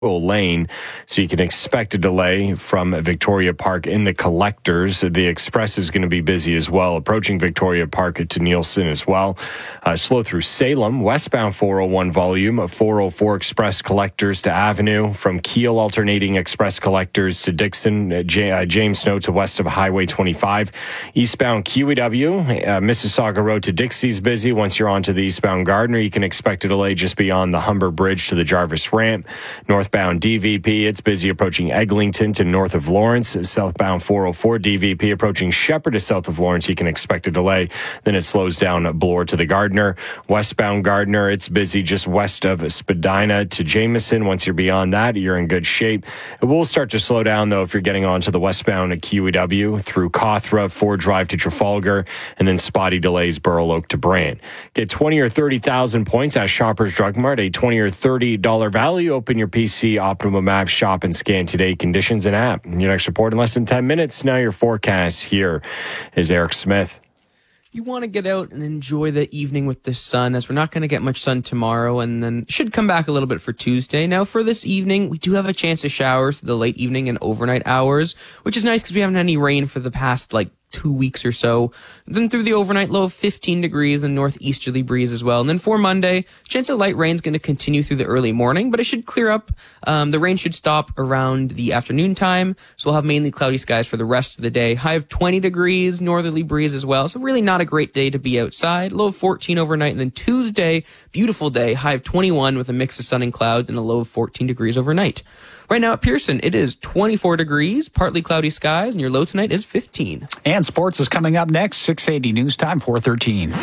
Lane, so you can expect a delay from Victoria Park in the collectors. The express is going to be busy as well, approaching Victoria Park to Nielsen as well. Slow through Salem, westbound 401 volume, 404 express collectors to Avenue, from Kiel alternating express collectors to Dixon, James Snow to west of Highway 25. Eastbound QEW, Mississauga Road to Dixie's busy. Once you're onto the eastbound Gardner, you can expect a delay just beyond the Humber Bridge to the Jarvis Ramp. Northbound DVP, it's busy approaching Eglinton to north of Lawrence. Southbound 404 DVP approaching Shepherd to south of Lawrence, you can expect a delay. Then it slows down Bloor to the Gardner. Westbound Gardner, it's busy just west of Spadina to Jameson. Once you're beyond that, you're in good shape. It will start to slow down, though, if you're getting onto the westbound at QEW through Cawthra, Ford Drive to Trafalgar, and then spotty delays Burl Oak to Brant. Get 20 or 30,000 points at Shoppers Drug Mart, a $20 or $30 value. Open your PC, Optimum app, shop and scan today. Conditions and app. Your next report in less than 10 minutes. Now your forecast. Here is Eric Smith. You want to get out and enjoy the evening with the sun, as we're not going to get much sun tomorrow, and then should come back a little bit for Tuesday. Now, for this evening, we do have a chance of showers through the late evening and overnight hours, which is nice because we haven't had any rain for the past, 2 weeks or so. Then through the overnight, low of 15 degrees and northeasterly breeze as well. And then for Monday, chance of light rain is going to continue through the early morning, but it should clear up. The rain should stop around the afternoon time, so we'll have mainly cloudy skies for the rest of the day. High of 20 degrees, northerly breeze as well. So really not a great day to be outside. Low of 14 overnight. And then Tuesday, beautiful day, high of 21 with a mix of sun and clouds, and a low of 14 degrees overnight. Right now at Pearson, it is 24 degrees, partly cloudy skies, and your low tonight is 15. And sports is coming up next, 680 News Time, 4:13.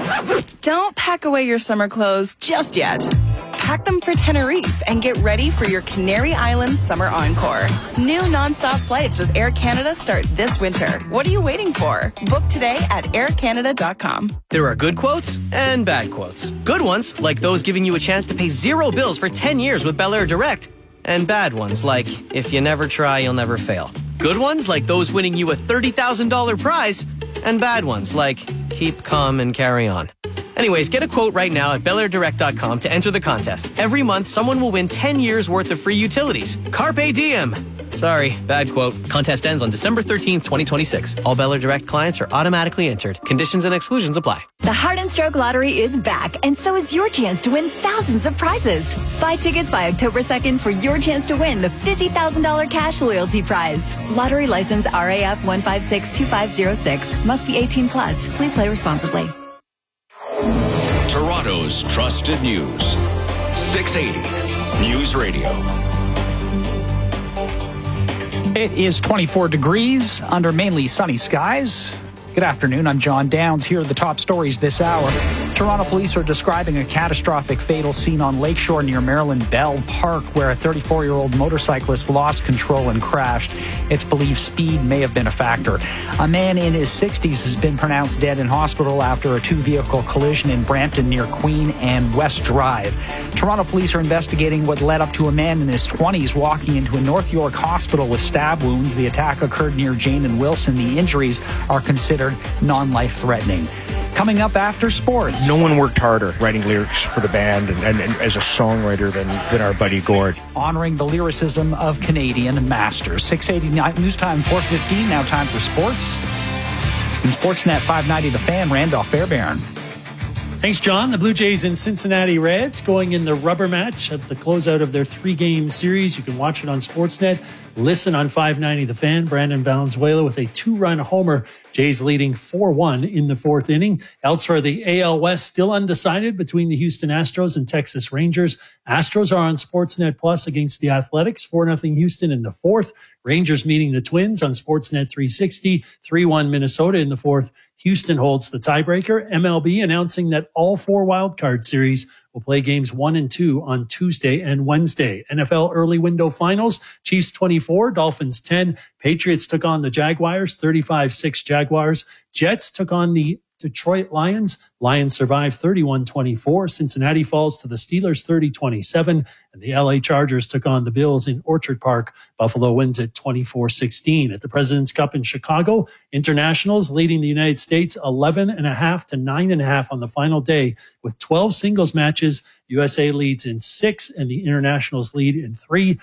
Don't pack away your summer clothes just yet. Pack them for Tenerife and get ready for your Canary Islands Summer Encore. New nonstop flights with Air Canada start this winter. What are you waiting for? Book today at aircanada.com. There are good quotes and bad quotes. Good ones, like those giving you a chance to pay zero bills for 10 years with Bel Air Direct. And bad ones, like, if you never try, you'll never fail. Good ones, like those winning you a $30,000 prize. And bad ones, like, keep calm and carry on. Anyways, get a quote right now at BelAirDirect.com to enter the contest. Every month, someone will win 10 years worth of free utilities. Carpe diem! Sorry, bad quote. Contest ends on December 13th, 2026. All Bel Air Direct clients are automatically entered. Conditions and exclusions apply. The Heart and Stroke Lottery is back, and so is your chance to win thousands of prizes. Buy tickets by October 2nd for your chance to win the $50,000 cash loyalty prize. Lottery license RAF 1562506. Must be 18 plus. Please play responsibly. Toronto's trusted news. 680 News Radio. It is 24 degrees under mainly sunny skies. Good afternoon. I'm John Downs. Here are the top stories this hour. Toronto police are describing a catastrophic fatal scene on Lakeshore near Maryland Bell Park, where a 34-year-old motorcyclist lost control and crashed. It's believed speed may have been a factor. A man in his 60s has been pronounced dead in hospital after a two-vehicle collision in Brampton near Queen and West Drive. Toronto police are investigating what led up to a man in his 20s walking into a North York hospital with stab wounds. The attack occurred near Jane and Wilson. The injuries are considered non-life-threatening. Coming up after sports. No one worked harder writing lyrics for the band and as a songwriter than our buddy Gord. Honoring the lyricism of Canadian masters. 680 News Time, 4:15. Now time for sports. From Sportsnet 590 The Fan, Randolph Fairbairn. Thanks, John. The Blue Jays and Cincinnati Reds going in the rubber match of the closeout of their 3-game series. You can watch it on Sportsnet. Listen on 590 The Fan. Brandon Valenzuela with a 2-run homer. Jays leading 4-1 in the 4th inning. Elsewhere, the AL West still undecided between the Houston Astros and Texas Rangers. Astros are on Sportsnet Plus against the Athletics. 4-0 Houston in the 4th. Rangers meeting the Twins on Sportsnet 360. 3-1 Minnesota in the 4th. Houston holds the tiebreaker. MLB announcing that all 4 wildcard series will play games 1 and 2 on Tuesday and Wednesday. NFL early window finals. Chiefs 24, Dolphins 10. Patriots took on the Jaguars, 35-6 Jaguars. Jets took on the Detroit Lions. Lions survive 31-24. Cincinnati falls to the Steelers 30-27. And the LA Chargers took on the Bills in Orchard Park. Buffalo wins at 24-16. At the President's Cup in Chicago, internationals leading the United States 11.5 to 9.5 on the final day. With 12 singles matches, USA leads in 6 and the internationals lead in 3.